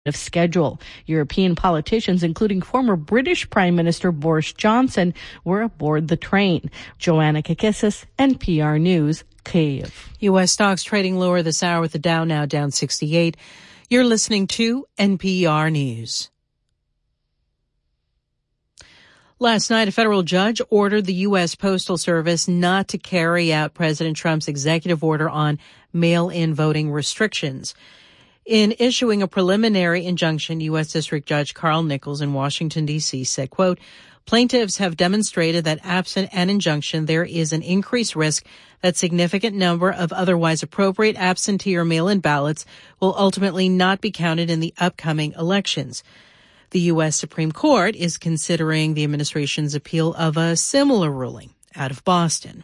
schedule. European politicians, including former British Prime Minister Boris Johnson, were aboard the train. Joanna Kakissis, NPR News, Kyiv. U.S. stocks trading lower this hour with the Dow now down 68. You're listening to NPR News. Last night, a federal judge ordered the U.S. Postal Service not to carry out President Trump's executive order on mail-in voting restrictions. In issuing a preliminary injunction, U.S. District Judge Carl Nichols in Washington, D.C. said, quote, plaintiffs have demonstrated that absent an injunction, there is an increased risk that significant number of otherwise appropriate absentee or mail-in ballots will ultimately not be counted in the upcoming elections. The U.S. Supreme Court is considering the administration's appeal of a similar ruling out of Boston.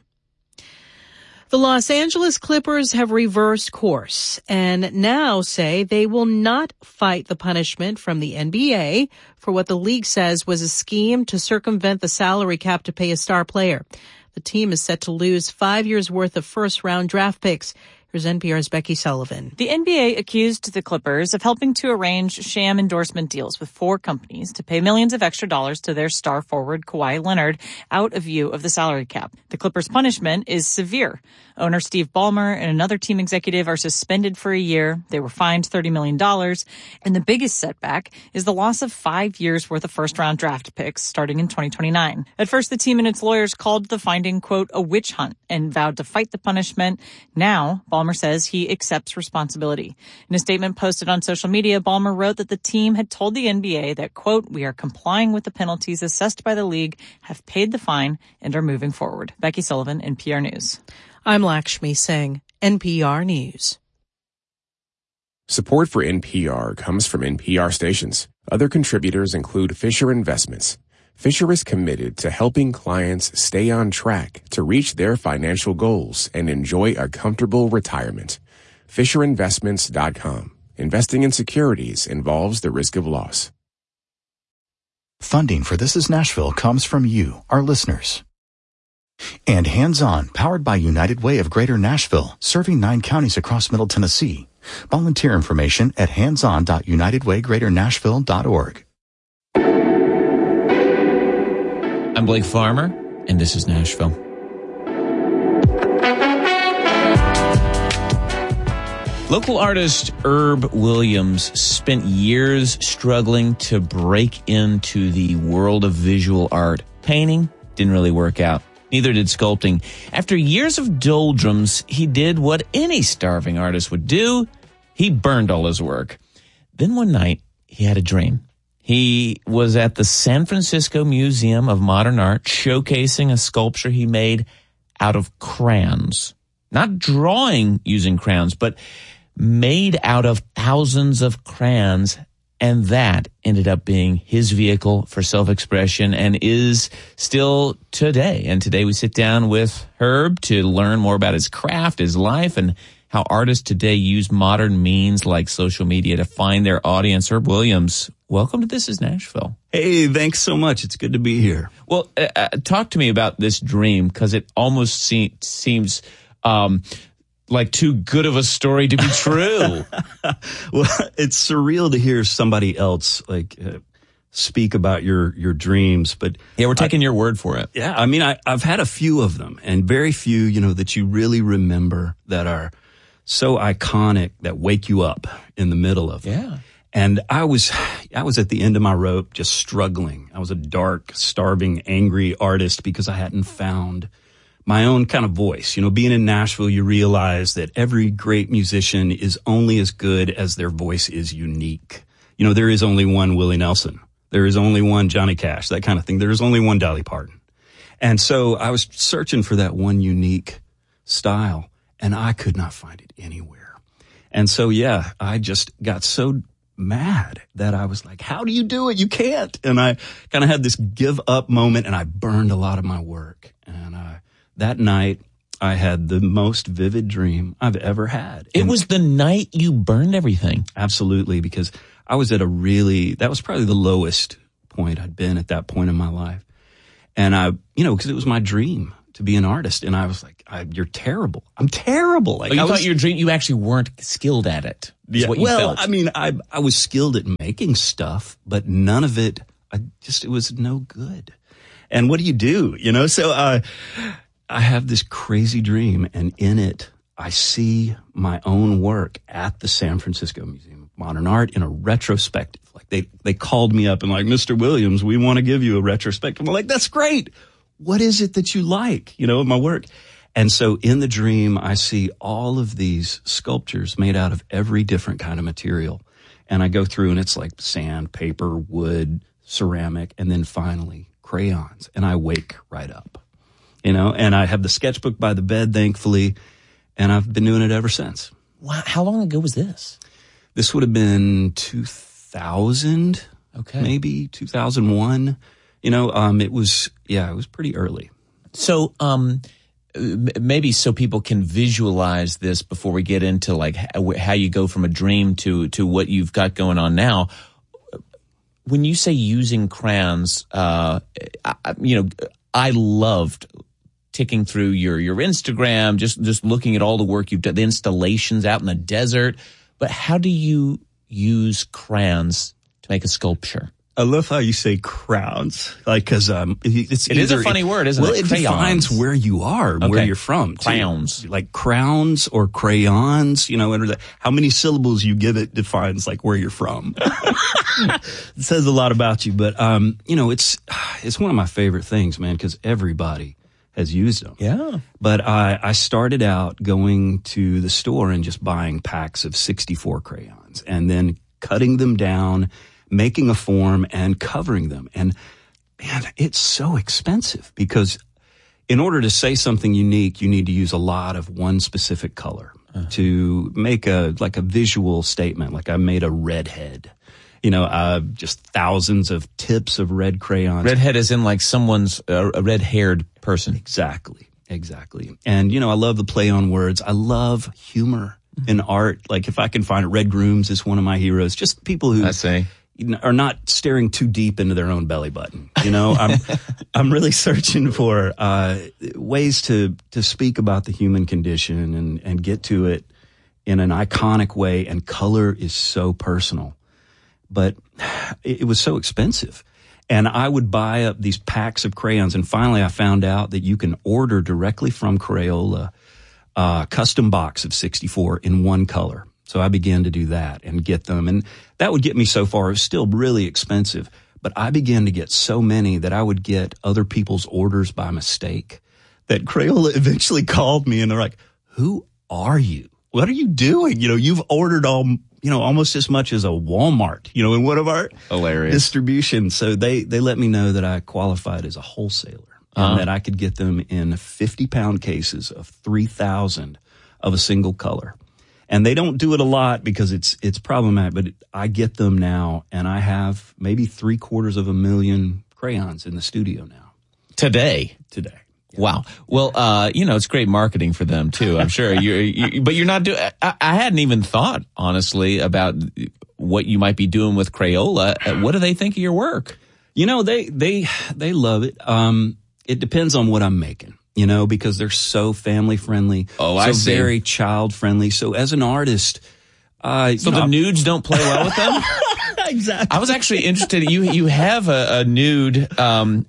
The Los Angeles Clippers have reversed course and now say they will not fight the punishment from the NBA for what the league says was a scheme to circumvent the salary cap to pay a star player. The team is set to lose 5 years' worth of first-round draft picks. Here's NPR's Becky Sullivan. The NBA accused the Clippers of helping to arrange sham endorsement deals with 4 companies to pay millions of extra dollars to their star forward Kawhi Leonard out of view of the salary cap. The Clippers' punishment is severe. Owner Steve Ballmer and another team executive are suspended for a year. They were fined $30 million. And the biggest setback is the loss of 5 years' worth of first-round draft picks starting in 2029. At first, the team and its lawyers called the finding, quote, a witch hunt and vowed to fight the punishment. Now, Ballmer says he accepts responsibility. In a statement posted on social media, Ballmer wrote that the team had told the NBA that, quote, we are complying with the penalties assessed by the league, have paid the fine, and are moving forward. Becky Sullivan, NPR News. I'm Lakshmi Singh, NPR News. Support for NPR comes from NPR stations. Other contributors include Fisher Investments. Fisher is committed to helping clients stay on track to reach their financial goals and enjoy a comfortable retirement. FisherInvestments.com. Investing in securities involves the risk of loss. Funding for This Is Nashville comes from you, our listeners. And Hands On, powered by United Way of Greater Nashville, serving 9 counties across Middle Tennessee. Volunteer information at handson.unitedwaygreaternashville.org. I'm Blake Farmer, and this is Nashville. Local artist Herb Williams spent years struggling to break into the world of visual art. Painting didn't really work out. Neither did sculpting. After years of doldrums, he did what any starving artist would do. He burned all his work. Then one night, he had a dream. He was at the San Francisco Museum of Modern Art showcasing a sculpture he made out of crayons. Not drawing using crayons, but made out of thousands of crayons. And that ended up being his vehicle for self-expression and is still today. And today we sit down with Herb to learn more about his craft, his life, and how artists today use modern means like social media to find their audience. Herb Williams, welcome to This Is Nashville. Hey, thanks so much. It's good to be here. Well, talk to me about this dream, because it almost seems like too good of a story to be true. Well, it's surreal to hear somebody else speak about your dreams, but yeah, we're taking your word for it. Yeah, I mean, I've had a few of them, and very few, that you really remember that are so iconic that wake you up in the middle of them. Yeah. And I was at the end of my rope, just struggling. I was a dark, starving, angry artist because I hadn't found my own kind of voice. Being in Nashville, you realize that every great musician is only as good as their voice is unique. There is only one Willie Nelson. There is only one Johnny Cash, that kind of thing. There is only one Dolly Parton. And so I was searching for that one unique style, and I could not find it anywhere. And so, yeah, I just got so mad that I was like, how do you do it? You can't. And I kind of had this give up moment, and I burned a lot of my work. And that night, I had the most vivid dream I've ever had. It was the night you burned everything. Absolutely, because I was at that was probably the lowest point I'd been at that point in my life. And because it was my dream to be an artist. And I was like, you're terrible. I'm terrible. Like, you thought your dream, you actually weren't skilled at it. Yeah. What you felt. I mean, I was skilled at making stuff, but none of it, it was no good. And what do you do? You know, so I have this crazy dream, and in it, I see my own work at the San Francisco Museum of Modern Art in a retrospective. Like they called me up and like, Mr. Williams, we want to give you a retrospective. I'm like, that's great. What is it that you like, you know, of my work? And so in the dream, I see all of these sculptures made out of every different kind of material. And I go through and it's like sand, paper, wood, ceramic, and then finally crayons. And I wake right up, you know, and I have the sketchbook by the bed, thankfully. And I've been doing it ever since. Wow. How long ago was this? This would have been 2000, maybe 2001. You know, it was pretty early. So, maybe so people can visualize this before we get into like how you go from a dream to what you've got going on now. When you say using crayons, I loved ticking through your Instagram, just looking at all the work you've done, the installations out in the desert. But how do you use crayons to make a sculpture? I love how you say crowns, like, cause, it is a funny word, isn't it? Well, it defines where you are, where you're from. Crowns. Like crowns or crayons, you know, how many syllables you give it defines like where you're from. It says a lot about you, but, you know, it's one of my favorite things, man, cause everybody has used them. Yeah. But I started out going to the store and just buying packs of 64 crayons and then cutting them down, making a form and covering them. And man, it's so expensive because in order to say something unique, you need to use a lot of one specific color to make a visual statement. Like I made a redhead, you know, just thousands of tips of red crayons. Redhead is in like someone's a red-haired person. Exactly. And, you know, I love the play on words. I love humor in art. Like if I can find it, Red Grooms is one of my heroes. Just people who are not staring too deep into their own belly button. You know, I'm really searching for ways to speak about the human condition and get to it in an iconic way. And color is so personal, but it was so expensive. And I would buy up these packs of crayons. And finally I found out that you can order directly from Crayola a custom box of 64 in one color. So I began to do that and get them. And that would get me so far. It was still really expensive. But I began to get so many that I would get other people's orders by mistake that Crayola eventually called me and they're like, who are you? What are you doing? You know, you've ordered almost as much as a Walmart, you know, in one of our distributions. So they let me know that I qualified as a wholesaler and that I could get them in 50-pound cases of 3,000 of a single color. And they don't do it a lot because it's problematic, but I get them now and I have maybe 750,000 crayons in the studio now. Today. Yeah. Wow. Well, it's great marketing for them too, I'm sure. But you're not doing, I hadn't even thought, honestly, about what you might be doing with Crayola. What do they think of your work? You know, they love it. It depends on what I'm making, you know, because they're so family friendly. Oh, I see. Very child friendly. So as an artist, the nudes don't play well with them? Exactly. I was actually interested. You have a nude, some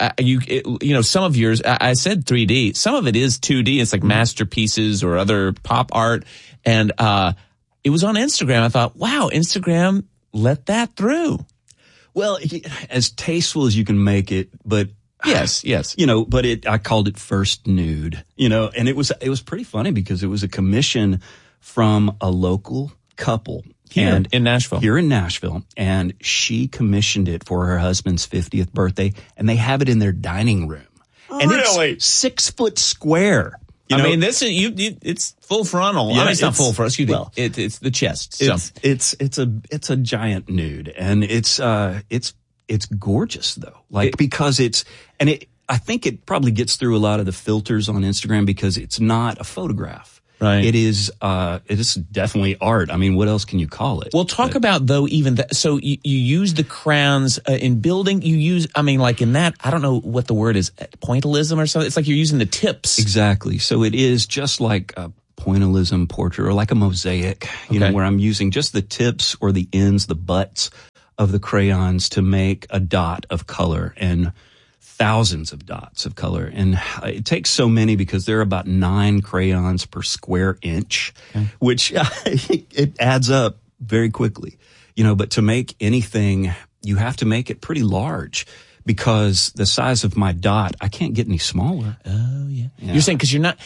of yours, I said 3D. Some of it is 2D. It's like masterpieces or other pop art. And, it was on Instagram. I thought, wow, Instagram let that through. Well, as tasteful as you can make it, but yes. You know, but I called it First Nude, you know, and it was pretty funny because it was a commission from a local couple. Here in Nashville. And she commissioned it for her husband's 50th birthday, and they have it in their dining room. And it's 6 foot square. I mean, this is it's full frontal. Yeah, I mean, it's not full frontal. Excuse me. Well, it's the chest. So. It's a giant nude, and it's gorgeous though. Because I think it probably gets through a lot of the filters on Instagram because it's not a photograph. Right. It is definitely art. I mean, what else can you call it? Well, talk about, though, even that. So you use the crayons in building. You use, I mean, like in that, I don't know what the word is, pointillism or something. It's like you're using the tips. Exactly. So it is just like a pointillism portrait or like a mosaic, you know, where I'm using just the tips or the ends, the butts of the crayons to make a dot of color and thousands of dots of color. And it takes so many because there are about 9 crayons per square inch, which it adds up very quickly, you know, but to make anything, you have to make it pretty large because the size of my dot, I can't get any smaller. Oh, yeah. You're saying because you're not,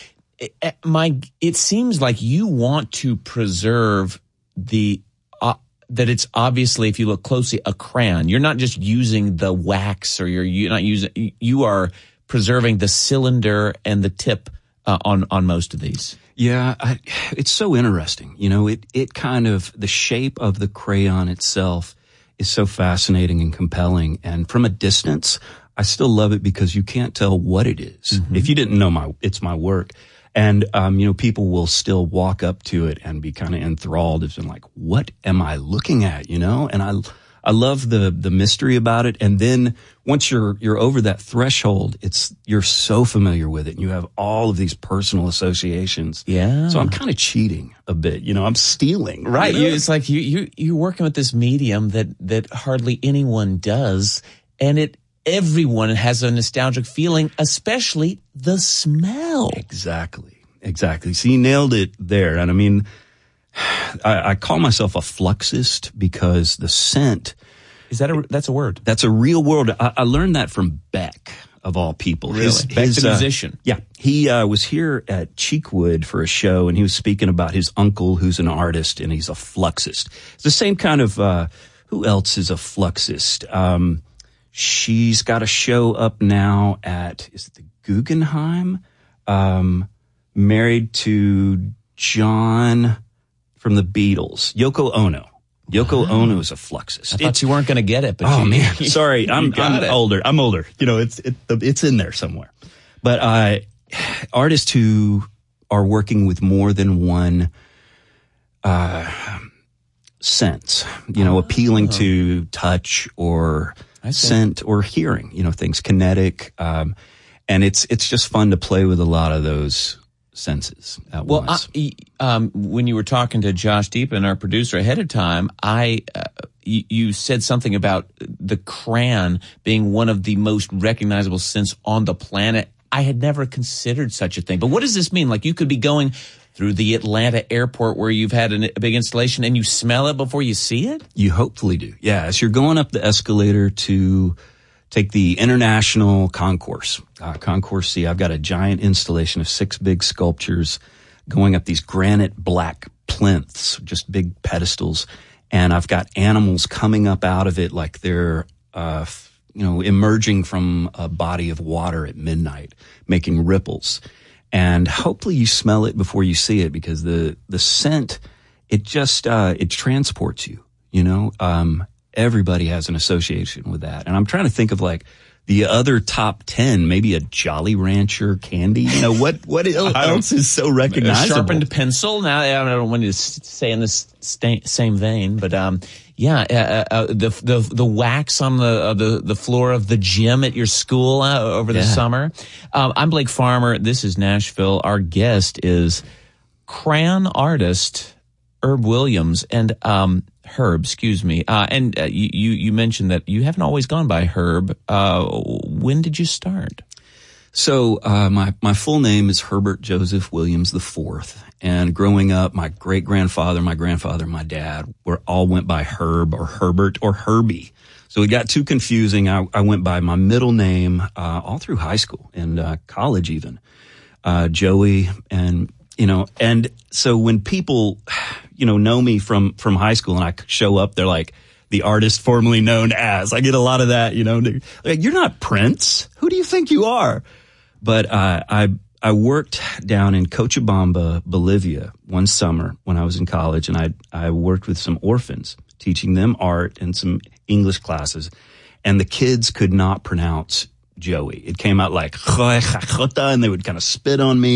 it seems like you want to preserve that it's obviously, if you look closely, a crayon. You're not just using the wax, or you're not using. You are preserving the cylinder and the tip on most of these. Yeah, it's so interesting. You know, it kind of, the shape of the crayon itself is so fascinating and compelling. And from a distance, I still love it because you can't tell what it is. Mm-hmm. If you didn't know it's my work. And, you know, people will still walk up to it and be kind of enthralled. It's been like, what am I looking at? You know, and I love the mystery about it. And then once you're over that threshold, you're so familiar with it and you have all of these personal associations. Yeah. So I'm kind of cheating a bit. You know, I'm stealing. Right. You know? It's like you're working with this medium that hardly anyone does. And everyone has a nostalgic feeling, especially the smell. Exactly. So you nailed it there. And I mean, I call myself a fluxist because the scent. That's a word? That's a real word. I learned that from Beck, of all people. Really? Beck the musician. Yeah. He was here at Cheekwood for a show and he was speaking about his uncle who's an artist and he's a fluxist. It's the same kind of, who else is a fluxist? She's got a show up now is it the Guggenheim? Married to John from the Beatles, Yoko Ono. Yoko Ono is a fluxist. I thought you weren't going to get it, but man, sorry, I'm older. I'm older. You know, it's in there somewhere. But artists who are working with more than one sense, you know, appealing to touch or scent or hearing, you know, things kinetic. And it's just fun to play with a lot of those senses at once. When you were talking to Josh Deepin, our producer, ahead of time, you said something about the crayon being one of the most recognizable scents on the planet. I had never considered such a thing. But what does this mean? Like you could be going through the Atlanta airport where you've had a big installation and you smell it before you see it? You hopefully do. Yeah. As you're going up the escalator to take the International Concourse, Concourse C, I've got a giant installation of 6 big sculptures going up these granite black plinths, just big pedestals. And I've got animals coming up out of it like they're, emerging from a body of water at midnight, making ripples. And hopefully you smell it before you see it because the scent, it just, it transports you, you know? Everybody has an association with that. And I'm trying to think of like the other top 10, maybe a Jolly Rancher candy. You know, what else is so recognizable? A sharpened pencil. Now, I don't want to say in this same vein, but, the wax on the floor of the gym at your school over the summer. I'm Blake Farmer. This is Nashville. Our guest is crayon artist Herb Williams and, Herb, excuse me. And you mentioned that you haven't always gone by Herb. When did you start? So, my full name is Herbert Joseph Williams IV. And growing up, my great-grandfather, my grandfather, my dad all went by Herb or Herbert or Herbie. So it got too confusing. I went by my middle name, all through high school and, college even, Joey. And so when people, know me from high school and I show up, they're like, the artist formerly known as. I get a lot of that, like, you're not Prince. Who do you think you are? But I worked down in Cochabamba, Bolivia one summer when I was in college, and I worked with some orphans, teaching them art and some English classes, and the kids could not pronounce Joey. It came out like, and they would kind of spit on me.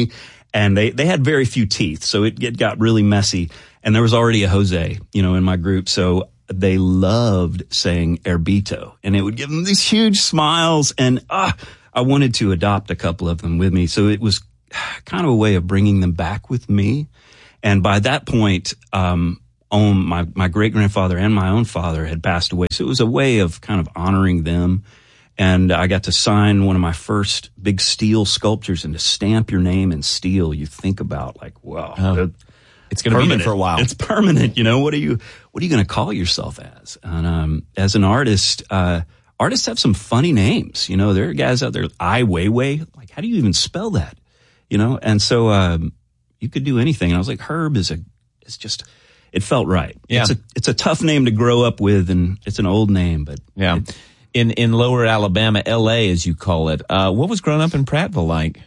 And they had very few teeth, so it got really messy. And there was already a Jose, in my group, so they loved saying Herbito, and it would give them these huge smiles. And I wanted to adopt a couple of them with me, so it was kind of a way of bringing them back with me. And by that point, my great grandfather and my own father had passed away, so it was a way of kind of honoring them. And I got to sign one of my first big steel sculptures, and to stamp your name in steel, you think about like, wow, it's going to be there for a while. It's permanent. What are you going to call yourself as? And as an artist, artists have some funny names. There are guys out there, Ai Weiwei. Like, how do you even spell that? And so you could do anything. And I was like, Herb it's just, it felt right. Yeah. It's a tough name to grow up with, and it's an old name, but yeah. In Lower Alabama, L.A., as you call it, what was growing up in Prattville like?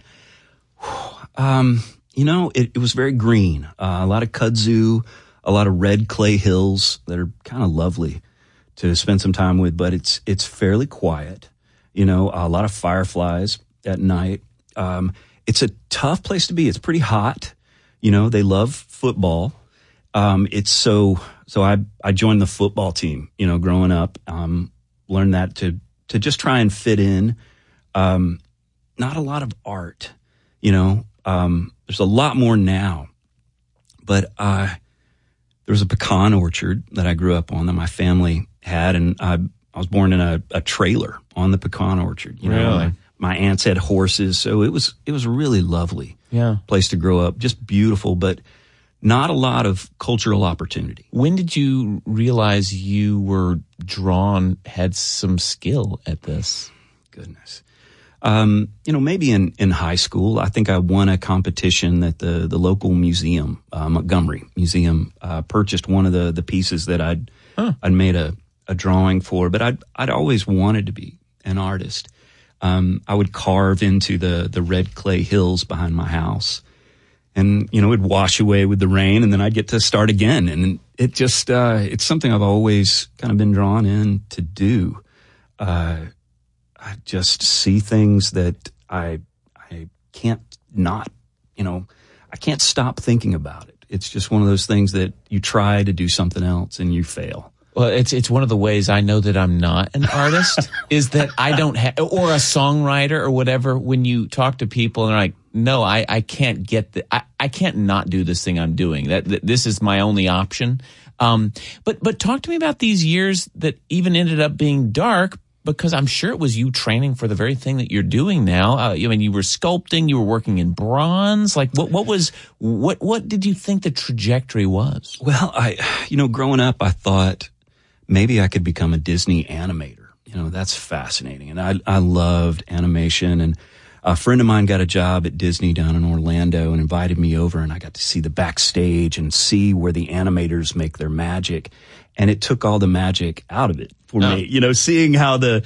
It was very green. A lot of kudzu, a lot of red clay hills that are kind of lovely to spend some time with, but it's fairly quiet. A lot of fireflies at night. It's a tough place to be. It's pretty hot. They love football. So I joined the football team, growing up. Learned that to just try and fit in. Not a lot of art, there's a lot more now, but there was a pecan orchard that I grew up on that my family had, and I was born in a trailer on the pecan orchard. Really? My aunts had horses, so it was a really lovely place to grow up. Just beautiful, but not a lot of cultural opportunity. When did you realize you were had some skill at this? Goodness. Maybe in high school, I think I won a competition that the local museum, Montgomery Museum, purchased one of the pieces that I'd made a drawing for, but I'd always wanted to be an artist. I would carve into the red clay hills behind my house, and, it'd wash away with the rain, and then I'd get to start again. And it just, it's something I've always kind of been drawn in to do. I just see things that I can't not, I can't stop thinking about it. It's just one of those things that you try to do something else and you fail. Well, it's one of the ways I know that I'm not an artist is that I don't have, or a songwriter or whatever. When you talk to people and they're like, no, I can't I can't not do this thing I'm doing. That this is my only option. But talk to me about these years that even ended up being dark, because I'm sure it was you training for the very thing that you're doing now. You were sculpting, you were working in bronze. Like what did you think the trajectory was? Well, growing up, I thought maybe I could become a Disney animator. That's fascinating. And I loved animation. And a friend of mine got a job at Disney down in Orlando and invited me over, and I got to see the backstage and see where the animators make their magic. And it took all the magic out of it for me. Seeing how the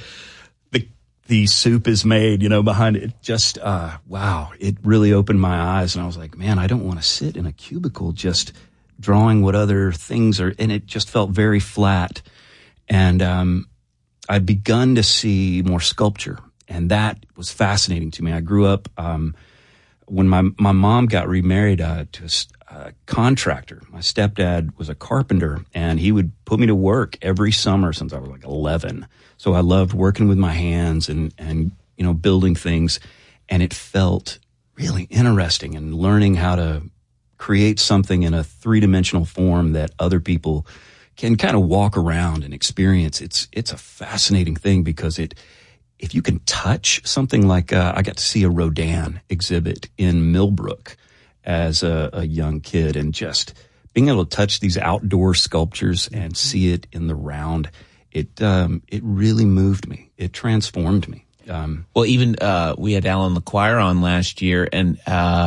soup is made, behind it, just, wow, it really opened my eyes. And I was like, man, I don't want to sit in a cubicle just drawing what other things are. And it just felt very flat. And, I'd begun to see more sculpture, and that was fascinating to me. I grew up, when my mom got remarried, to a contractor. My stepdad was a carpenter, and he would put me to work every summer since I was like 11. So I loved working with my hands and building things, and it felt really interesting, and learning how to create something in a three-dimensional form that other people can kind of walk around and experience. It's a fascinating thing, because if you can touch something like, I got to see a Rodin exhibit in Millbrook as a young kid, and just being able to touch these outdoor sculptures and see it in the round, it really moved me. It transformed me. Well, even we had Alan LaQuire on last year, and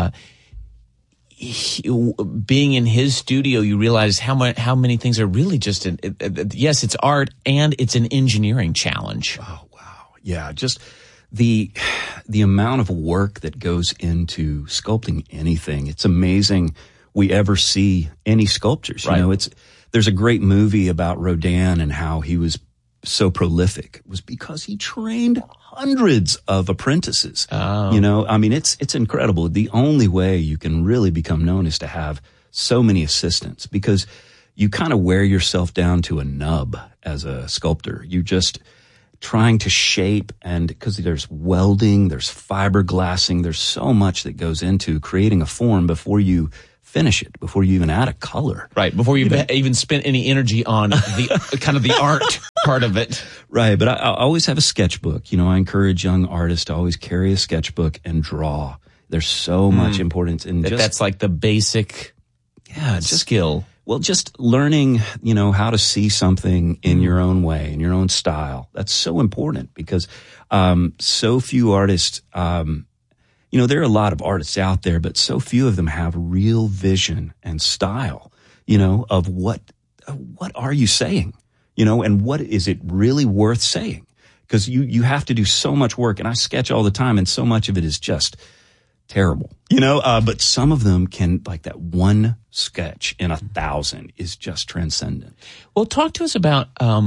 being in his studio, you realize how many things are really just yes, it's art and it's an engineering challenge. Oh wow, yeah, just the amount of work that goes into sculpting anything. It's amazing we ever see any sculptures. Right. There's a great movie about Rodin and how he was so prolific was because he trained hundreds of apprentices. Oh. You know, I mean, it's incredible. The only way you can really become known is to have so many assistants, because you kind of wear yourself down to a nub as a sculptor. You just trying to shape, and because there's welding, there's fiberglassing, there's so much that goes into creating a form before you finish it, before you even add a color. Right, before you even spent any energy on the kind of the art part of it. Right, but I always have a sketchbook. You know, I encourage young artists to always carry a sketchbook and draw. There's so much importance in that's like the basic skill. Well, just learning, you know, how to see something in your own way, in your own style. That's so important, because so few artists, you know, there are a lot of artists out there, but so few of them have real vision and style, you know, of what are you saying, you know, and what is it really worth saying? Because you have to do so much work, and I sketch all the time, and so much of it is just terrible, you know, but some of them can, like that one sketch in 1,000 is just transcendent. Well, talk to us about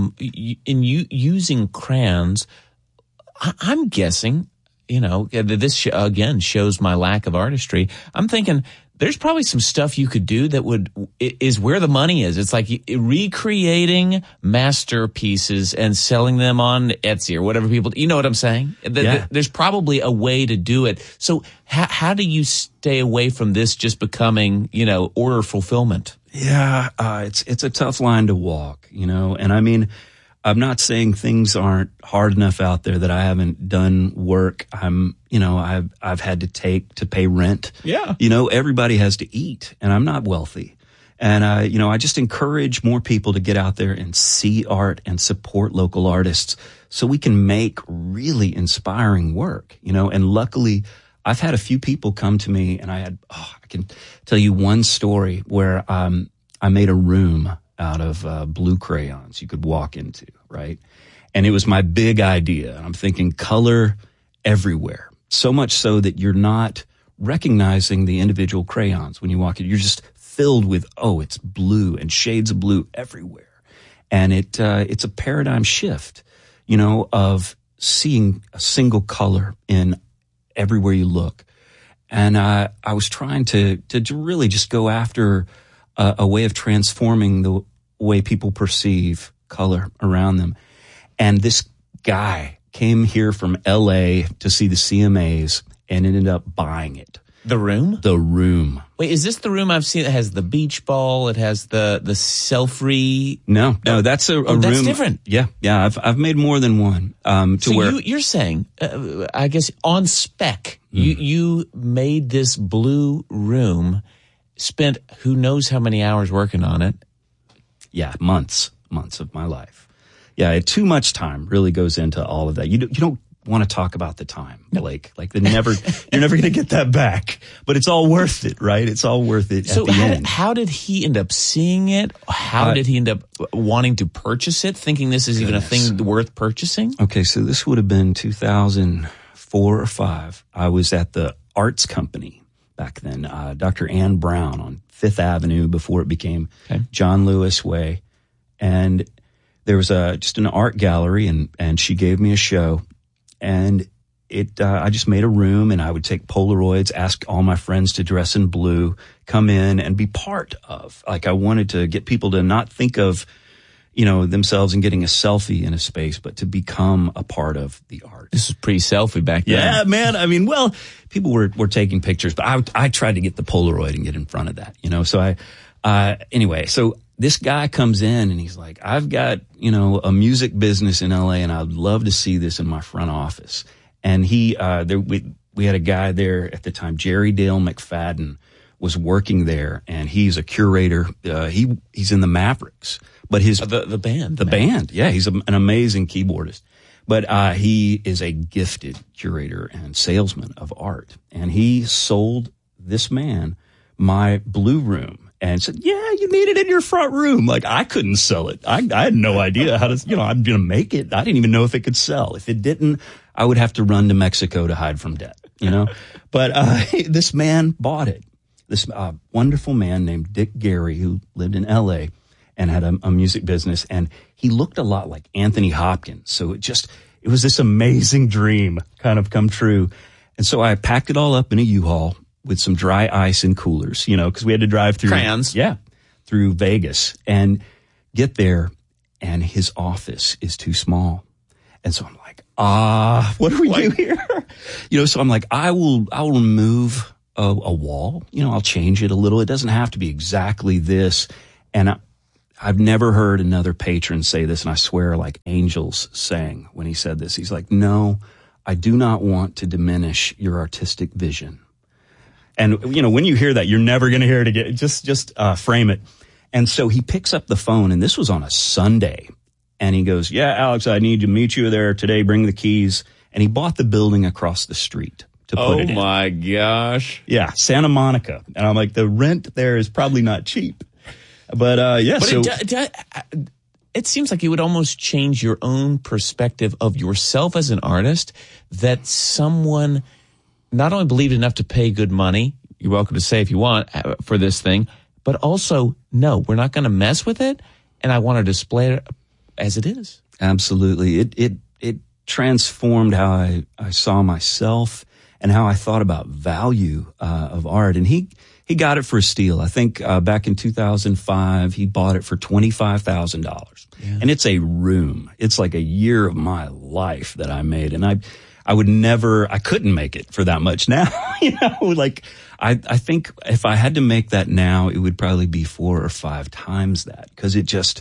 using crayons. I'm guessing, you know, this again shows my lack of artistry. I'm thinking there's probably some stuff you could do that is where the money is. It's like recreating masterpieces and selling them on Etsy or whatever people, you know what I'm saying? Yeah. There's probably a way to do it. So how do you stay away from this just becoming, you know, order fulfillment? Yeah, it's a tough line to walk, you know, and I mean, I'm not saying things aren't hard enough out there that I haven't done work. I've had to pay rent. Yeah. You know, everybody has to eat, and I'm not wealthy. And, I just encourage more people to get out there and see art and support local artists so we can make really inspiring work, you know, and luckily I've had a few people come to me, and I can tell you one story where, I made a room out of blue crayons you could walk into, right? And it was my big idea. I'm thinking color everywhere, so much so that you're not recognizing the individual crayons when you walk in. You're just filled with, it's blue and shades of blue everywhere. And it's a paradigm shift, you know, of seeing a single color in everywhere you look. And I was trying to really just go after a way of transforming the way people perceive color around them. And this guy came here from LA to see the CMAs and ended up buying it. The room? The room. Wait, is this the room I've seen that has the beach ball? It has the self-re? No, that's a room. That's different. Yeah. I've made more than one. You're saying, I guess on spec, you made this blue room, spent who knows how many hours working on it. Yeah, months of my life. Yeah, too much time really goes into all of that. You don't want to talk about the time, Blake. Like you're never going to get that back. But it's all worth it, right? It's all worth it at the end. How did he end up seeing it? How did he end up wanting to purchase it, thinking this is even a thing worth purchasing? Okay, so this would have been 2004 or 5. I was at the Arts Company back then, Dr. Ann Brown on Fifth Avenue before it became John Lewis Way. And there was just an art gallery, and she gave me a show. And I just made a room, and I would take Polaroids, ask all my friends to dress in blue, come in and be part of. Like I wanted to get people to not think of, you know, themselves and getting a selfie in a space, but to become a part of the art. This was pre-selfie back then. Yeah, man. I mean, well, people were taking pictures, but I tried to get the Polaroid and get in front of that, you know. So anyway, so this guy comes in and he's like, I've got, you know, a music business in LA, and I'd love to see this in my front office. And we had a guy there at the time, Jerry Dale McFadden, was working there, and he's a curator. He's in the Mavericks, but the band. Yeah, he's an amazing keyboardist, but he is a gifted curator and salesman of art. And he sold this man my blue room and said, yeah, you need it in your front room. Like I couldn't sell it. I had no idea how to, you know, I'm going to make it. I didn't even know if it could sell. If it didn't, I would have to run to Mexico to hide from debt, you know, but this man bought it. This wonderful man named Dick Gary, who lived in LA, and had a music business. And he looked a lot like Anthony Hopkins. So it was this amazing dream kind of come true. And so I packed it all up in a U-Haul with some dry ice and coolers, because we had to drive through crayons. Yeah, through Vegas and get there. And his office is too small. And so I'm like, what do we do here? So I'm like, I will remove a wall. I'll change it a little. It doesn't have to be exactly this. And I've never heard another patron say this, and I swear like angels sang when he said this. He's like, no, I do not want to diminish your artistic vision. And, when you hear that, you're never going to hear it again. Just frame it. And so he picks up the phone, and this was on a Sunday. And he goes, yeah, Alex, I need to meet you there today. Bring the keys. And he bought the building across the street to put it in. Oh, my gosh. Yeah, Santa Monica. And I'm like, the rent there is probably not cheap. But it seems like it would almost change your own perspective of yourself as an artist, that someone not only believed enough to pay good money, you're welcome to say if you want, for this thing, but also, no, we're not going to mess with it, and I want to display it as it is. Absolutely. It transformed how I saw myself and how I thought about value of art. And he got it for a steal. I think back in 2005, he bought it for $25,000. Yeah. And it's a room. It's like a year of my life that I made. And I couldn't make it for that much now. I think if I had to make that now, it would probably be 4 or 5 times that, because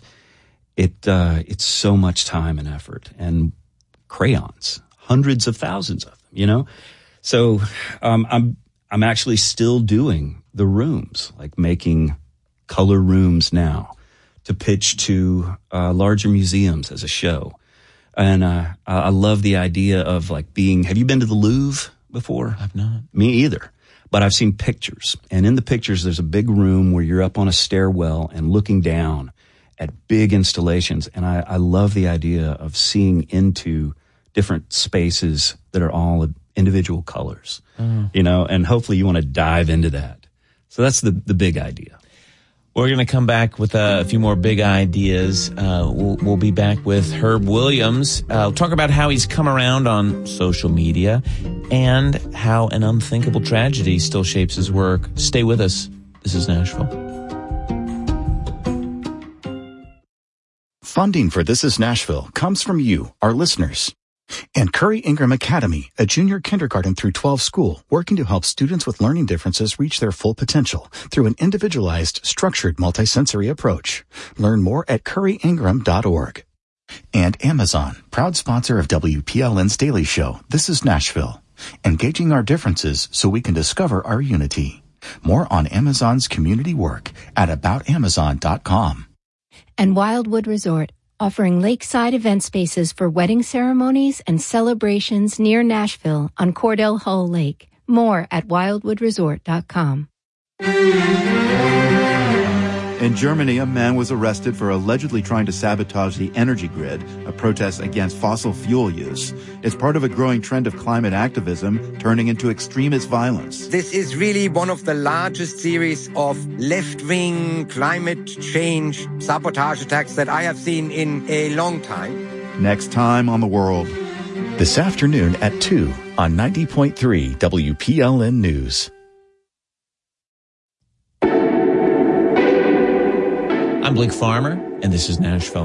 it's so much time and effort, and crayons, hundreds of thousands of them, So, I'm actually still doing the rooms, like making color rooms now to pitch to larger museums as a show. And I love the idea of have you been to the Louvre before? I've not. Me either. But I've seen pictures. And in the pictures, there's a big room where you're up on a stairwell and looking down at big installations. And I love the idea of seeing into different spaces that are all individual colors, and hopefully you want to dive into that. So that's the big idea. We're going to come back with a few more big ideas. We'll be back with Herb Williams. We'll talk about how he's come around on social media and how an unthinkable tragedy still shapes his work. Stay with us. This is Nashville. Funding for This is Nashville comes from you, our listeners. And Curry Ingram Academy, a junior kindergarten through 12 school, working to help students with learning differences reach their full potential through an individualized, structured, multisensory approach. Learn more at curryingram.org. And Amazon, proud sponsor of WPLN's Daily Show, This is Nashville, engaging our differences so we can discover our unity. More on Amazon's community work at aboutamazon.com. And Wildwood Resort, offering lakeside event spaces for wedding ceremonies and celebrations near Nashville on Cordell Hull Lake. More at wildwoodresort.com. In Germany, a man was arrested for allegedly trying to sabotage the energy grid, a protest against fossil fuel use. It's part of a growing trend of climate activism turning into extremist violence. This is really one of the largest series of left-wing climate change sabotage attacks that I have seen in a long time. Next time on The World. This afternoon at 2 on 90.3 WPLN News. I'm Blake Farmer, and this is Nashville.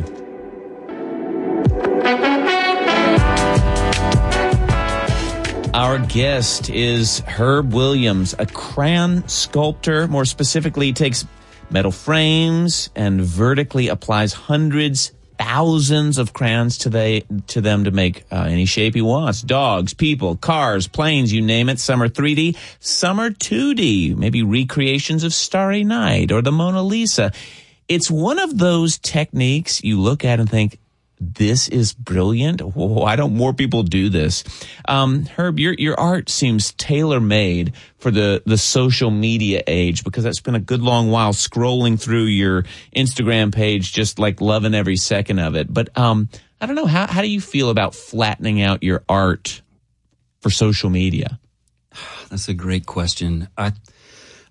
Our guest is Herb Williams, a crayon sculptor. More specifically, he takes metal frames and vertically applies thousands of crayons to them to make any shape he wants. Dogs, people, cars, planes, you name it. Some are 3D, some are 2D, maybe recreations of Starry Night or the Mona Lisa. It's one of those techniques you look at and think, this is brilliant. Why don't more people do this? Herb, your art seems tailor-made for the social media age, because that's been a good long while scrolling through your Instagram page, just like loving every second of it. But I don't know, how do you feel about flattening out your art for social media? That's a great question.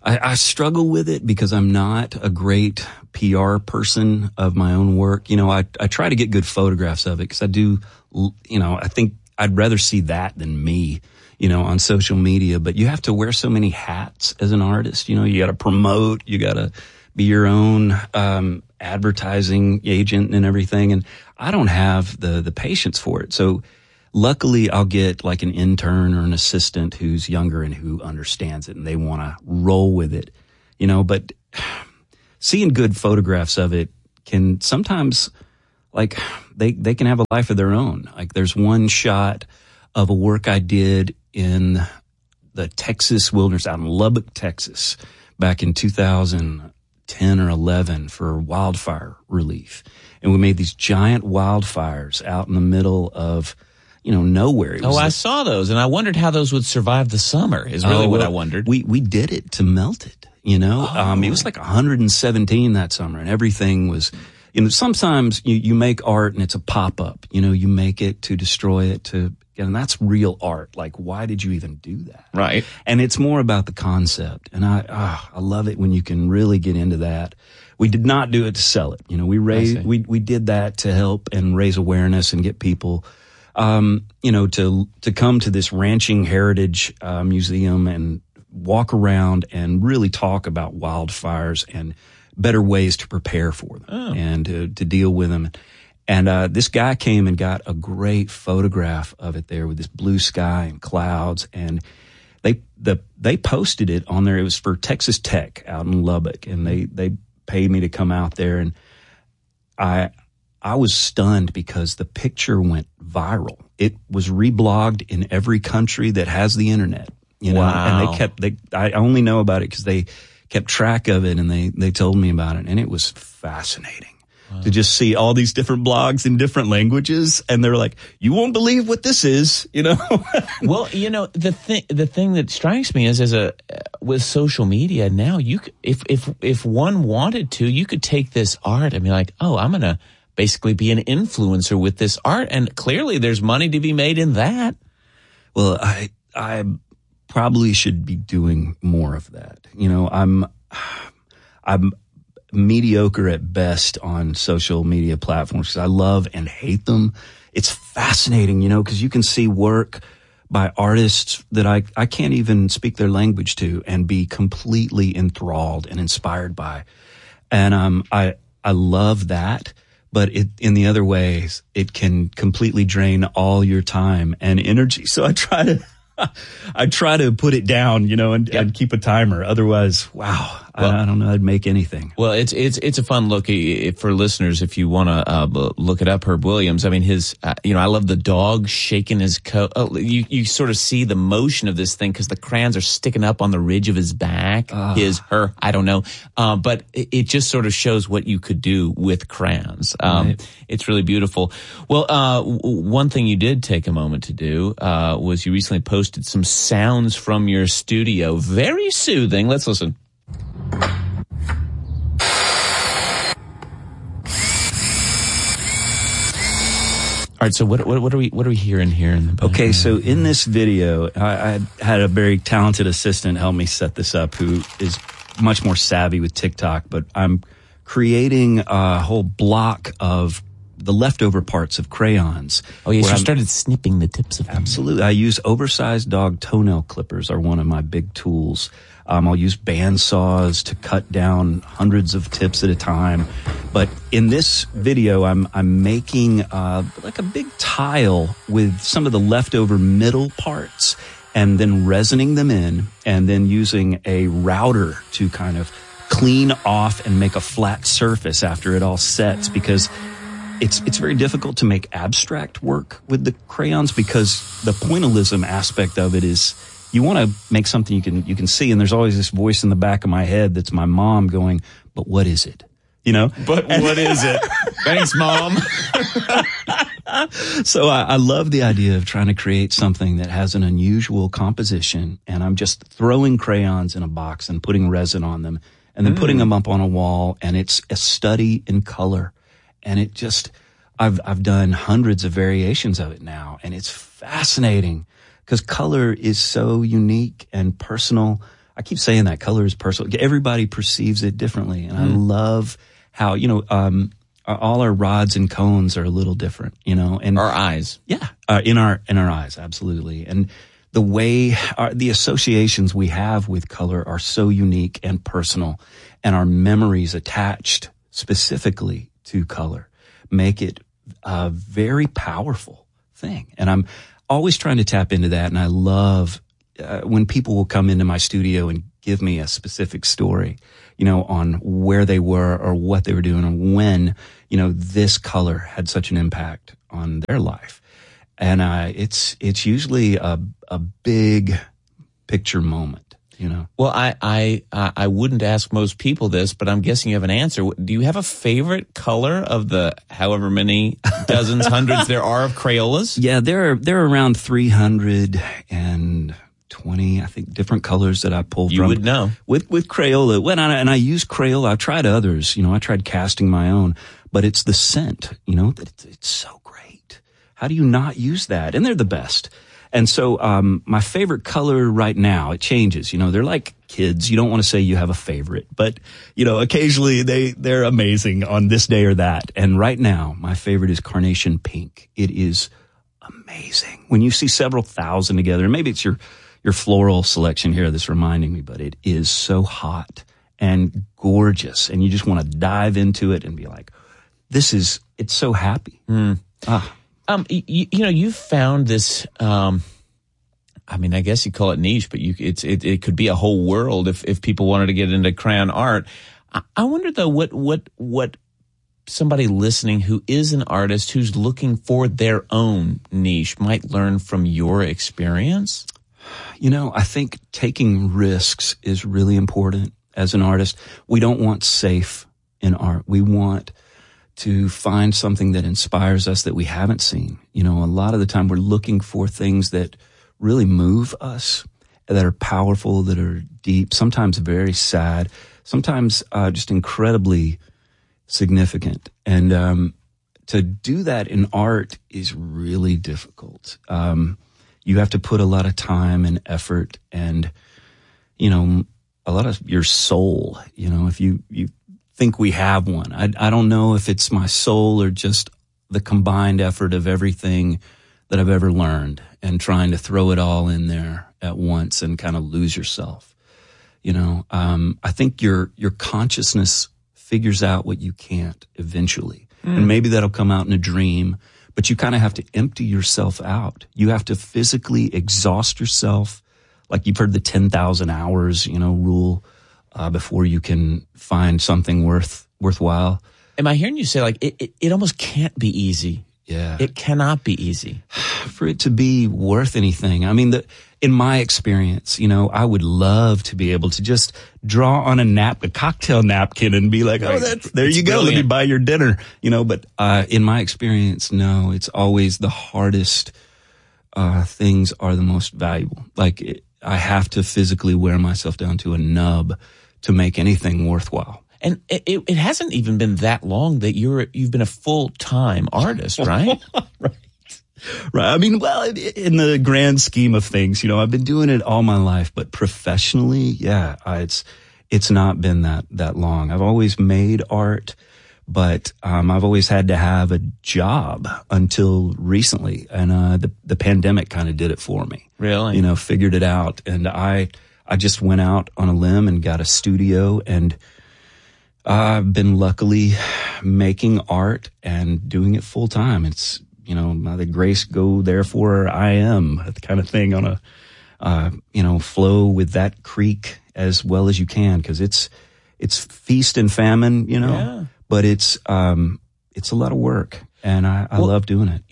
I struggle with it because I'm not a great PR person of my own work. You know, I try to get good photographs of it because I do, you know, I think I'd rather see that than me, you know, on social media. But you have to wear so many hats as an artist. You know, you got to promote, you got to be your own advertising agent and everything. And I don't have the patience for it. So luckily, I'll get like an intern or an assistant who's younger and who understands it and they want to roll with it, you know, but seeing good photographs of it can sometimes, like, they can have a life of their own. Like, there's one shot of a work I did in the Texas wilderness out in Lubbock, Texas, back in 2010 or 11 for wildfire relief. And we made these giant wildfires out in the middle of, you know, nowhere. I saw those, and I wondered how those would survive the summer, is really what I wondered. We did it to melt it, you know. It was like 117 that summer, and everything was, you know, sometimes you make art and it's a pop-up. You know, you make it to destroy it, and that's real art. Like, why did you even do that? Right. And it's more about the concept, and I love it when you can really get into that. We did not do it to sell it. You know, we did that to help and raise awareness and get people, you know, to come to this ranching heritage museum and walk around and really talk about wildfires and better ways to prepare for them and to deal with them. And this guy came and got a great photograph of it there with this blue sky and clouds, and they posted it on there. It was for Texas Tech out in Lubbock, and they paid me to come out there, and I was stunned because the picture went viral. It was reblogged in every country that has the internet, you know, wow. And I only know about it because they kept track of it and they told me about it. And it was fascinating to just see all these different blogs in different languages. And they're like, you won't believe what this is, you know? Well, you know, the thing that strikes me is with social media now, you could, if one wanted to, you could take this art and be like, oh, I'm going to basically be an influencer with this art, and clearly there's money to be made in that. Well, I probably should be doing more of that. You know, I'm mediocre at best on social media platforms because I love and hate them. It's fascinating, you know, because you can see work by artists that I can't even speak their language to and be completely enthralled and inspired by. And I love that. But in the other ways, it can completely drain all your time and energy. So I try to put it down, you know, and keep a timer. Otherwise, wow, well, I don't know, I'd make anything. Well, it's a fun look for listeners if you want to look it up. Herb Williams. I mean, his, you know, I love the dog shaking his coat. Oh, you sort of see the motion of this thing because the crayons are sticking up on the ridge of his back. Her, I don't know. But it just sort of shows what you could do with crayons. Right. It's really beautiful. Well, one thing you did take a moment to do was you recently posted some sounds from your studio. Very soothing. Let's listen. All right, so what are we hearing here in the background? Okay, so in this video, I had a very talented assistant help me set this up who is much more savvy with TikTok, but I'm creating a whole block of the leftover parts of crayons. Oh, yes, you started snipping the tips of them. Absolutely. I use oversized dog toenail clippers are one of my big tools. I'll use band saws to cut down hundreds of tips at a time. But in this video, I'm making like a big tile with some of the leftover middle parts and then resining them in and then using a router to kind of clean off and make a flat surface after it all sets, because it's very difficult to make abstract work with the crayons because the pointillism aspect of it is you want to make something you can see, and there's always this voice in the back of my head that's my mom going, but what is it? You know? But what is it? Thanks, Mom. So I love the idea of trying to create something that has an unusual composition, and I'm just throwing crayons in a box and putting resin on them and then putting them up on a wall, and it's a study in color. And it just, I've done hundreds of variations of it now, and it's fascinating because color is so unique and personal. I keep saying that color is personal. Everybody perceives it differently. And I love how, all our rods and cones are a little different, and our eyes. Yeah. In our eyes. Absolutely. And the way the associations we have with color are so unique and personal, and our memories attached specifically to color make it a very powerful thing. And I'm always trying to tap into that. And I love when people will come into my studio and give me a specific story, on where they were or what they were doing or when, this color had such an impact on their life. And it's usually a big picture moment. Well, I wouldn't ask most people this, but I'm guessing you have an answer. Do you have a favorite color of the however many dozens, hundreds there are of Crayolas? Yeah, there are around 320, I think, different colors that I pull from. You would know. With Crayola. And I use Crayola. I've tried others. I tried casting my own, but it's the scent, it's so great. How do you not use that? And they're the best. And so, my favorite color right now, it changes. They're like kids. You don't want to say you have a favorite, but, occasionally they're amazing on this day or that. And right now, my favorite is carnation pink. It is amazing. When you see several thousand together, and maybe it's your floral selection here that's reminding me, but it is so hot and gorgeous. And you just want to dive into it and be like, it's so happy. You found this, I guess you call it niche, but it could be a whole world if people wanted to get into crayon art. I wonder though, what somebody listening who is an artist who's looking for their own niche might learn from your experience? I think taking risks is really important as an artist. We don't want safe in art. We want to find something that inspires us that we haven't seen. A lot of the time we're looking for things that really move us, that are powerful, that are deep, sometimes very sad, sometimes just incredibly significant. And to do that in art is really difficult. You have to put a lot of time and effort and, a lot of your soul. If you think we have one. I don't know if it's my soul or just the combined effort of everything that I've ever learned and trying to throw it all in there at once and kind of lose yourself. I think your consciousness figures out what you can't eventually. And maybe that'll come out in a dream, but you kind of have to empty yourself out. You have to physically exhaust yourself. Like you've heard the 10,000 hours, rule. Before you can find something worthwhile. Am I hearing you say it almost can't be easy? Yeah. It cannot be easy. For it to be worth anything. In my experience, I would love to be able to just draw on a cocktail napkin and be like, there you go. Let me buy your dinner, but, in my experience, no, it's always the hardest, things are the most valuable. I have to physically wear myself down to a nub to make anything worthwhile. And it hasn't even been that long that you've been a full-time artist, right? Right. In the grand scheme of things, I've been doing it all my life, but professionally, yeah, it's not been that long. I've always made art, but I've always had to have a job until recently, and the pandemic kind of did it for me. Really? Figured it out, and I just went out on a limb and got a studio, and I've been luckily making art and doing it full time. It's by the grace go therefore I am, that kind of thing on a flow with that creek as well as you can, because it's feast and famine, Yeah. But it's a lot of work, and I love doing it.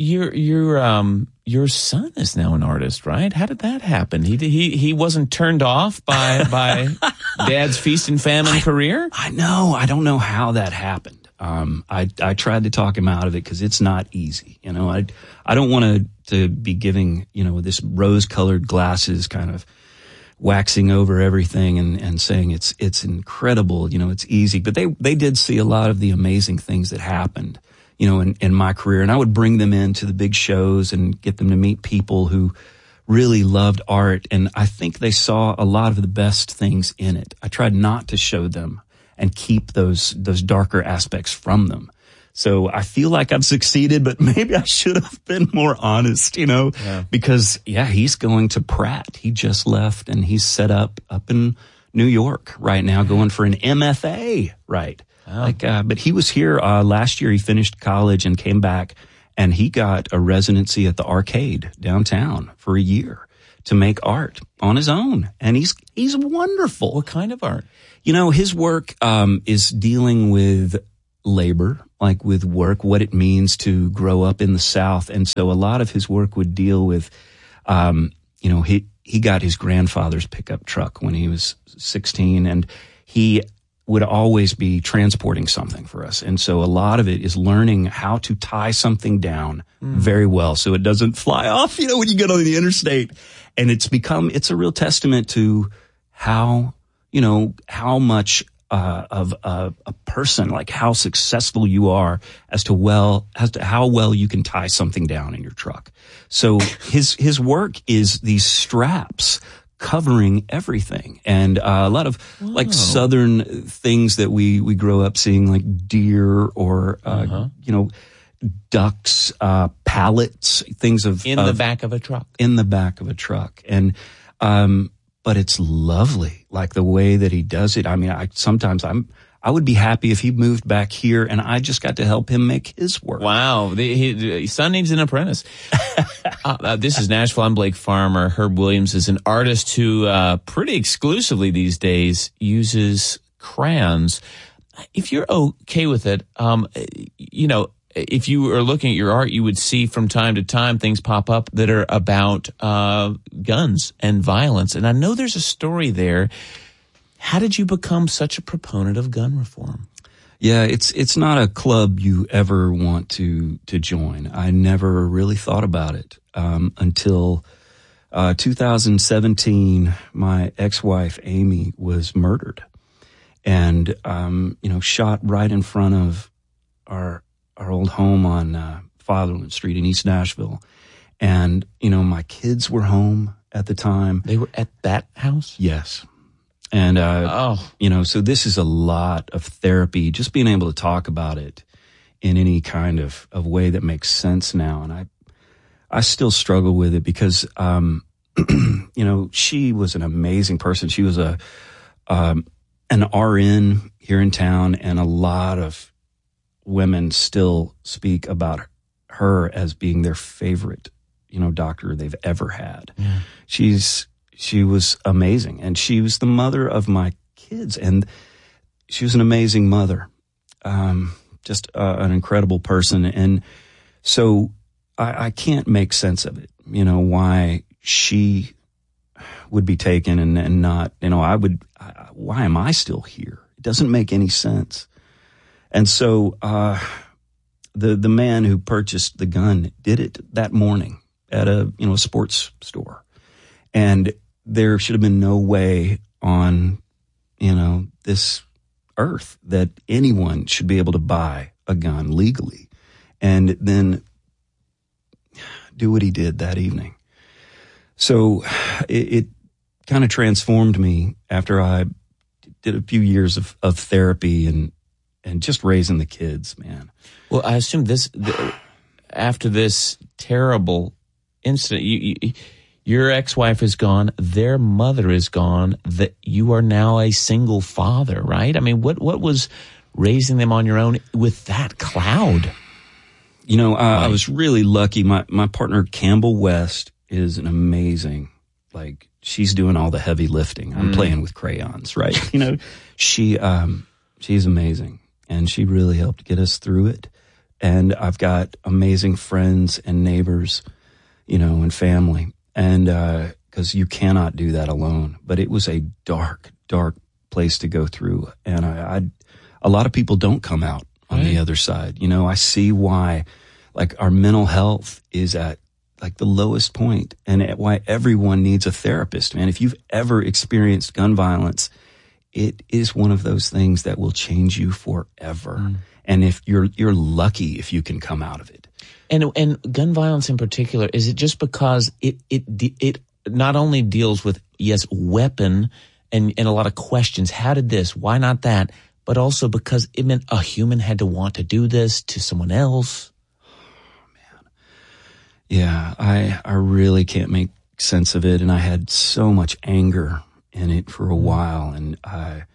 Your son is now an artist, right? How did that happen? He wasn't turned off by Dad's feast and famine career? I know. I don't know how that happened. I tried to talk him out of it because it's not easy. I don't want to be giving, this rose-colored glasses kind of waxing over everything and saying it's incredible, it's easy. But they did see a lot of the amazing things that happened, in my career. And I would bring them into the big shows and get them to meet people who really loved art, and I think they saw a lot of the best things in it. I tried not to show them and keep those darker aspects from them. So I feel like I've succeeded, but maybe I should have been more honest, because he's going to Pratt. He just left and he's set up in New York right now, going for an MFA, right? Oh. But he was here last year. He finished college and came back, and he got a residency at the Arcade downtown for a year to make art on his own. And he's wonderful. What kind of art? His work is dealing with labor, like with work, what it means to grow up in the South. And so a lot of his work would deal with, he got his grandfather's pickup truck when he was 16, and he would always be transporting something for us. And so a lot of it is learning how to tie something down very well so it doesn't fly off, when you get on the interstate. And it's a real testament to how much of a person, like how successful you are as to how well you can tie something down in your truck. So his work is these straps covering everything, and a lot of like Southern things that we grow up seeing, like deer or ducks, pallets, things in the back of a truck. In the back of a truck, and but it's lovely, like the way that he does it. I mean, I would be happy if he moved back here and I just got to help him make his work. Wow. His son needs an apprentice. This is Nashville. I'm Blake Farmer. Herb Williams is an artist who pretty exclusively these days uses crayons. If you're okay with it, if you are looking at your art, you would see from time to time things pop up that are about guns and violence. And I know there's a story there. How did you become such a proponent of gun reform? Yeah, it's not a club you ever want to join. I never really thought about it until 2017. My ex-wife, Amy, was murdered and, shot right in front of our old home on Fatherland Street in East Nashville. And, my kids were home at the time. They were at that house? Yes. And, so this is a lot of therapy, just being able to talk about it in any kind of way that makes sense now. And I still struggle with it because, she was an amazing person. She was an RN here in town, and a lot of women still speak about her as being their favorite, doctor they've ever had. Yeah. She was amazing, and she was the mother of my kids, and she was an amazing mother, just an incredible person. And so I can't make sense of it, why she would be taken and not, why am I still here? It doesn't make any sense. And so the man who purchased the gun did it that morning at a sports store. And there should have been no way on, this earth that anyone should be able to buy a gun legally and then do what he did that evening. So it kind of transformed me after I did a few years of therapy and just raising the kids, man. Well, I assume after this terrible incident, your ex-wife is gone, their mother is gone, that you are now a single father, right? I mean, what was raising them on your own with that cloud? I was really lucky. My partner, Campbell West, is an amazing, she's doing all the heavy lifting. I'm playing with crayons, right? She's amazing, and she really helped get us through it. And I've got amazing friends and neighbors, and family. And, cause you cannot do that alone, but it was a dark, dark place to go through. And a lot of people don't come out on the other side. I see why, our mental health is at the lowest point, and why everyone needs a therapist, man. If you've ever experienced gun violence, it is one of those things that will change you forever. And if you're lucky if you can come out of it. And gun violence in particular, is it just because it not only deals with, yes, weapon and a lot of questions, how did this, why not that, but also because it meant a human had to want to do this to someone else? Yeah, I really can't make sense of it, and I had so much anger in it for a while, and I,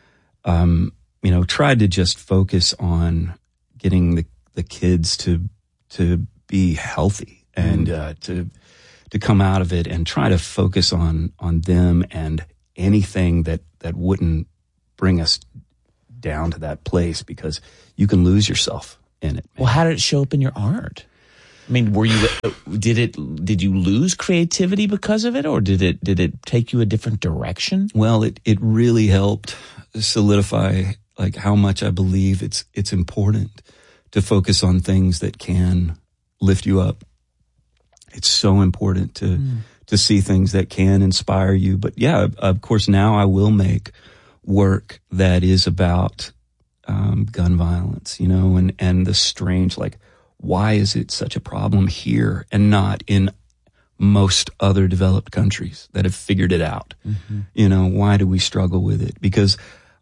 tried to just focus on getting the kids to be healthy and to come out of it, and try to focus on them and anything that wouldn't bring us down to that place, because you can lose yourself in it. Well, how did it show up in your art? I mean, did you lose creativity because of it, or did it take you a different direction? Well, it really helped solidify like how much I believe it's important to focus on things that can lift you up. It's so important to see things that can inspire you. But yeah, of course, now I will make work that is about gun violence, and the strange, like, why is it such a problem here and not in most other developed countries that have figured it out? Mm-hmm. Why do we struggle with it? Because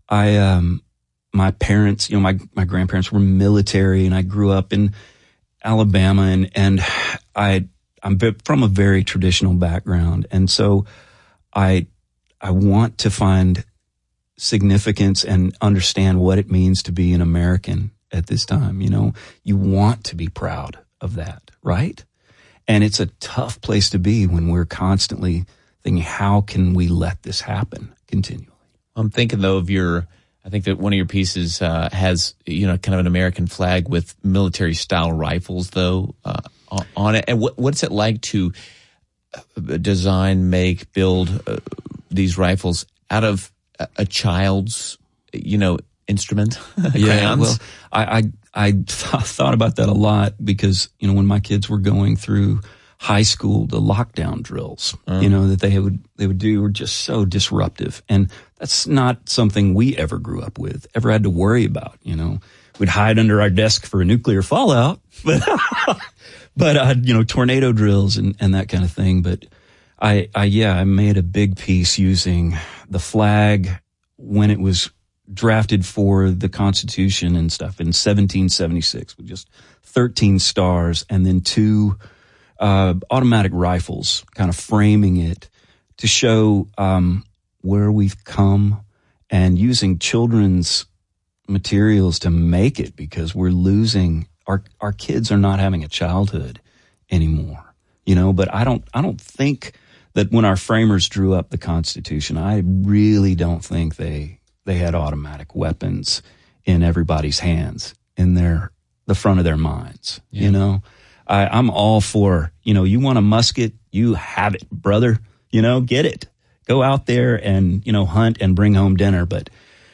my parents, my grandparents were military, and I grew up in Alabama, and I'm from a very traditional background. And so I want to find significance and understand what it means to be an American at this time. You want to be proud of that, right? And it's a tough place to be when we're constantly thinking, how can we let this happen continually? I'm thinking though of I think that one of your pieces has, kind of an American flag with military style rifles though, on it. And what's it like to design, make, build these rifles out of a child's, instrument? Yeah, well, I thought about that a lot because, when my kids were going through high school, the lockdown drills, that they would do were just so disruptive. And that's not something we ever grew up with, ever had to worry about, We'd hide under our desk for a nuclear fallout, but tornado drills and that kind of thing. But I made a big piece using the flag when it was drafted for the Constitution and stuff in 1776 with just 13 stars and then 2 automatic rifles kind of framing it to show where we've come, and using children's materials to make it, because we're losing our kids are not having a childhood anymore, but I don't think that when our framers drew up the Constitution, I really don't think they had automatic weapons in everybody's hands, in the front of their minds. Yeah. I'm all for, you want a musket, you have it, brother, get it, go out there and, hunt and bring home dinner. But,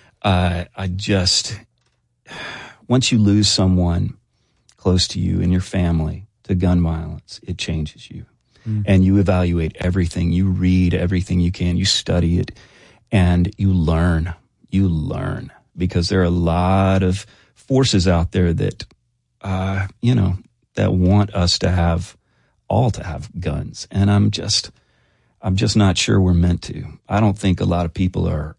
once you lose someone close to you in your family to gun violence, it changes you. And you evaluate everything, you read everything you can, you study it, and you learn, because there are a lot of forces out there that, that want us to have guns. And I'm just not sure we're meant to. I don't think a lot of people are,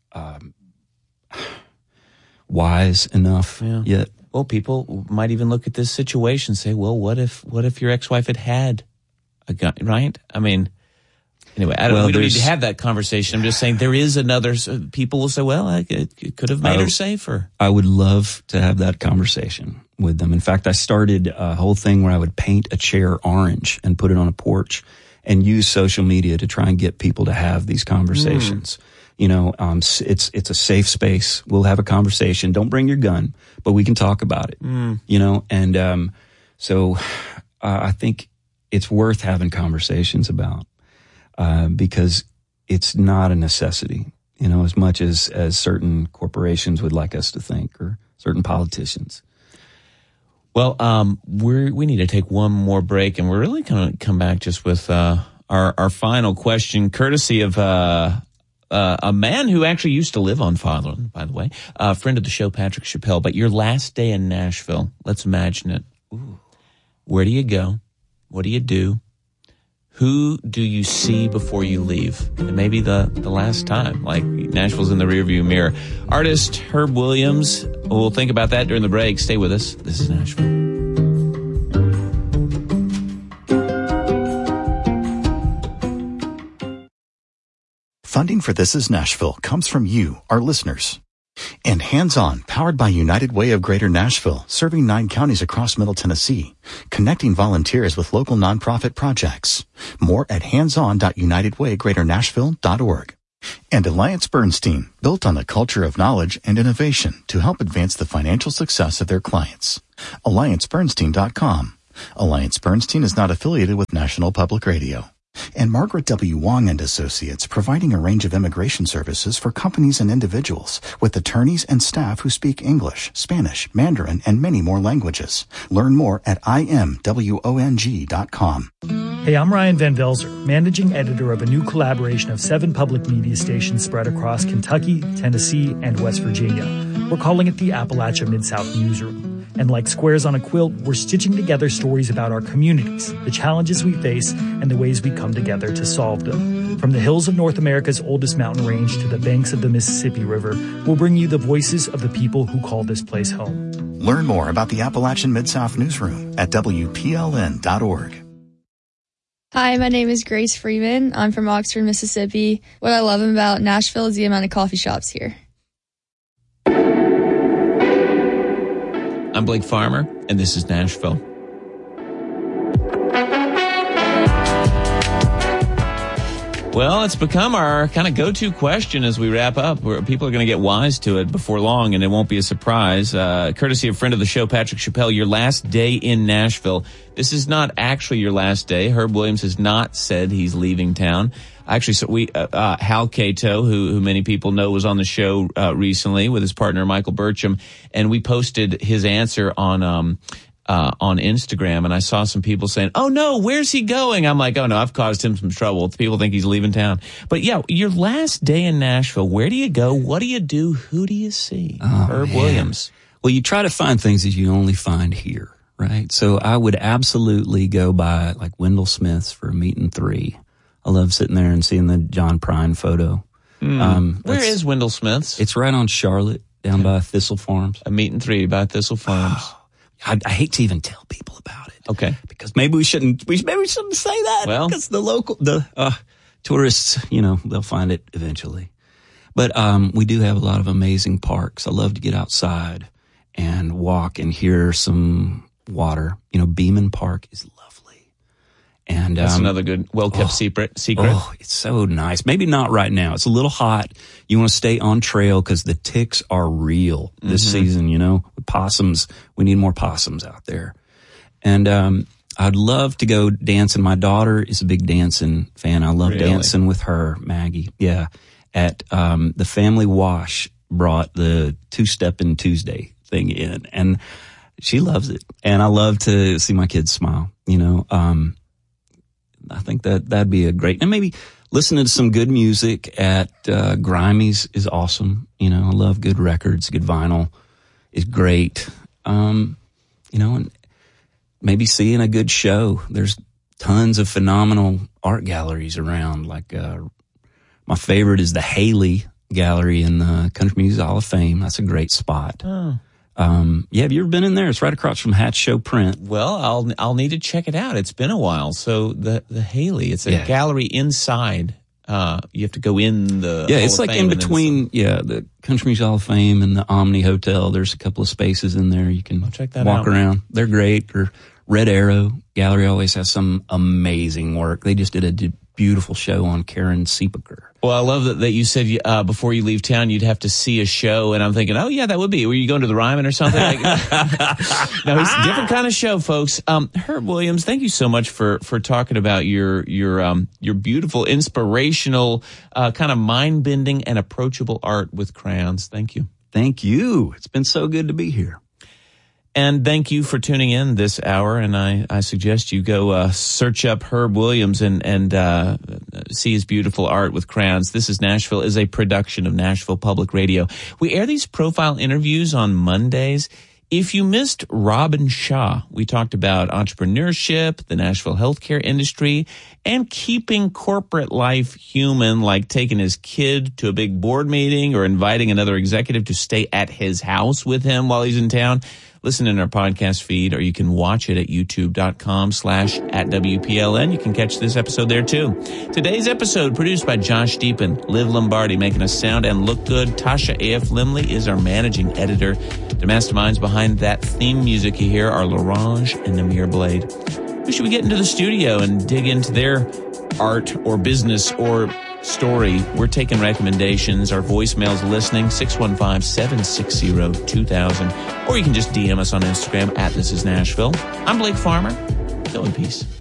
wise enough yet. Well, people might even look at this situation and say, well, what if your ex-wife had a gun, right? I mean, anyway, we don't need to have that conversation. I'm just saying there is people will say, well, it could have made her safer. I would love to have that conversation with them. In fact, I started a whole thing where I would paint a chair orange and put it on a porch and use social media to try and get people to have these conversations. It's a safe space. We'll have a conversation. Don't bring your gun, but we can talk about it, and so I think it's worth having conversations about, because it's not a necessity, as much as certain corporations would like us to think, or certain politicians. Well, we need to take one more break, and we're really going to come back just with our final question, courtesy of a man who actually used to live on Fatherland, by the way, a friend of the show, Patrick Chappelle. But your last day in Nashville, let's imagine it. Ooh. Where do you go? What do you do? Who do you see before you leave? It may be the last time, like Nashville's in the rearview mirror. Artist Herb Williams. We'll think about that during the break. Stay with us. This is Nashville. Funding for This is Nashville comes from you, our listeners. And Hands On, powered by United Way of Greater Nashville, serving 9 counties across Middle Tennessee, connecting volunteers with local nonprofit projects. More at handson.unitedwaygreaternashville.org. And Alliance Bernstein, built on the culture of knowledge and innovation to help advance the financial success of their clients. AllianceBernstein.com. Alliance Bernstein is not affiliated with National Public Radio. And Margaret W. Wong and Associates, providing a range of immigration services for companies and individuals with attorneys and staff who speak English, Spanish, Mandarin, and many more languages. Learn more at imwong.com. Hey, I'm Ryan Van Velzer, managing editor of a new collaboration of 7 public media stations spread across Kentucky, Tennessee, and West Virginia. We're calling it the Appalachia Mid-South Newsroom. And like squares on a quilt, we're stitching together stories about our communities, the challenges we face, and the ways we come together to solve them. From the hills of North America's oldest mountain range to the banks of the Mississippi River, we'll bring you the voices of the people who call this place home. Learn more about the Appalachian Mid-South Newsroom at WPLN.org. Hi, my name is Grace Freeman. I'm from Oxford, Mississippi. What I love about Nashville is the amount of coffee shops here. I'm Blake Farmer, and this is Nashville. Well, it's become our kind of go-to question as we wrap up. Where people are going to get wise to it before long, and it won't be a surprise. Courtesy of friend of the show, Patrick Chappelle, your last day in Nashville. This is not actually your last day. Herb Williams has not said he's leaving town. Actually, so Hal Cato, who many people know was on the show recently with his partner Michael Burcham, and we posted his answer on Instagram, and I saw some people saying, "Oh no, where's he going?" I'm like, "Oh no, I've caused him some trouble. People think he's leaving town." But yeah, your last day in Nashville, where do you go? What do you do? Who do you see? Herb Williams. Well, you try to find things that you only find here, right? So I would absolutely go by like Wendell Smith's for a meet and 3. I love sitting there and seeing the John Prine photo. Where is Wendell Smith's? It's right on Charlotte, down by Thistle Farms. A meet and 3 by Thistle Farms. I hate to even tell people about it. Okay. Because maybe we shouldn't say that. Well, because the tourists, they'll find it eventually. But, we do have a lot of amazing parks. I love to get outside and walk and hear some water. Beeman Park is lovely. And that's another good, well-kept secret. Oh, it's so nice. Maybe not right now. It's a little hot. You want to stay on trail because the ticks are real this season, With possums, we need more possums out there. And I'd love to go dancing. My daughter is a big dancing fan. I love dancing with her, Maggie. Yeah. At the Family Wash brought the Two-Steppin' Tuesday thing in, and she loves it. And I love to see my kids smile, I think that'd be a great, and maybe listening to some good music at Grimey's is awesome. I love good records, good vinyl is great. And maybe seeing a good show. There's tons of phenomenal art galleries around. Like my favorite is the Haley Gallery in the Country Music Hall of Fame. That's a great spot. Oh. Have you ever been in there? It's right across from Hatch Show Print. Well, I'll need to check it out. It's been a while. So the Haley, it's a gallery inside. You have to go in the Hall it's of like Fame in between the Country Music Hall of Fame and the Omni Hotel. There's a couple of spaces in there you can walk around. They're great. Or Red Arrow Gallery always has some amazing work. They just did a beautiful show on Karen Siebecker. Well, I love that you said before you leave town you'd have to see a show, and I'm thinking, oh yeah, that would be. Were you going to the Ryman or something? No, it's a different kind of show, folks. Herb Williams, thank you so much for talking about your beautiful, inspirational, kind of mind-bending and approachable art with crayons. Thank you. Thank you. It's been so good to be here. And thank you for tuning in this hour. And I suggest you go search up Herb Williams and see his beautiful art with crayons. This is Nashville is a production of Nashville Public Radio. We air these profile interviews on Mondays. If you missed Robin Shaw, we talked about entrepreneurship, the Nashville healthcare industry, and keeping corporate life human, like taking his kid to a big board meeting or inviting another executive to stay at his house with him while he's in town. Listen in our podcast feed, or you can watch it at youtube.com/@WPLN. You can catch this episode there too. Today's episode produced by Josh Deepin, Liv Lombardi making us sound and look good. Tasha A.F. Limley is our managing editor. The masterminds behind that theme music you hear are Larange and Namir Blade. Who should we get into the studio and dig into their art or business or story? We're taking recommendations. Our voicemail's listening, 615-760-2000. Or you can just DM us on Instagram @ThisIsNashville. I'm Blake Farmer. Go in peace.